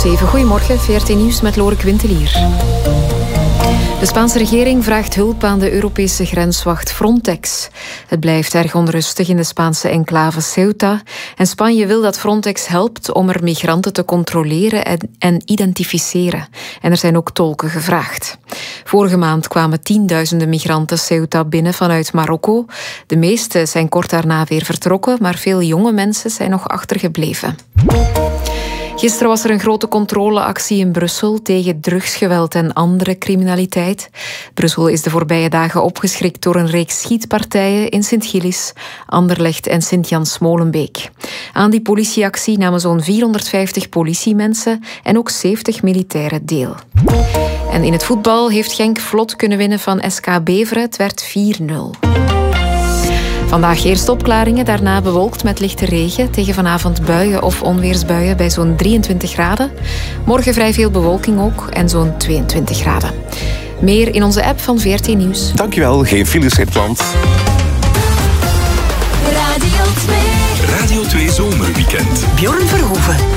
7. Goedemorgen, VRT Nieuws met Lore Quintelier. De Spaanse regering vraagt hulp aan de Europese grenswacht Frontex. Het blijft erg onrustig in de Spaanse enclave Ceuta. En Spanje wil dat Frontex helpt om er migranten te controleren en identificeren. En er zijn ook tolken gevraagd. Vorige maand kwamen tienduizenden migranten Ceuta binnen vanuit Marokko. De meeste zijn kort daarna weer vertrokken, maar veel jonge mensen zijn nog achtergebleven. Gisteren was er een grote controleactie in Brussel tegen drugsgeweld en andere criminaliteit. Brussel is de voorbije dagen opgeschrikt door een reeks schietpartijen in Sint-Gillis, Anderlecht en Sint-Jans-Molenbeek. Aan die politieactie namen zo'n 450 politiemensen en ook 70 militairen deel. En in het voetbal heeft Genk vlot kunnen winnen van SK Beveren. Het werd 4-0. Vandaag eerst opklaringen, daarna bewolkt met lichte regen. Tegen vanavond buien of onweersbuien bij zo'n 23 graden. Morgen vrij veel bewolking ook en zo'n 22 graden. Meer in onze app van VRT Nieuws. Dankjewel, geen files in het land. Radio 2 Zomerweekend. Bjorn Verhoeven.